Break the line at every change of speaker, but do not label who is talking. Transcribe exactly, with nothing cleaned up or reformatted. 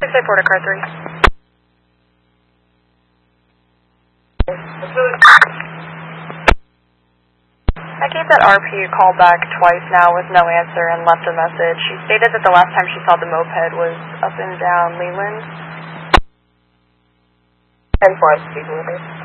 six eight four to car three. I gave that R P a call back twice now with no answer and left a message. She stated that the last time she saw the moped was up and down Leland. ten four, speaking with her.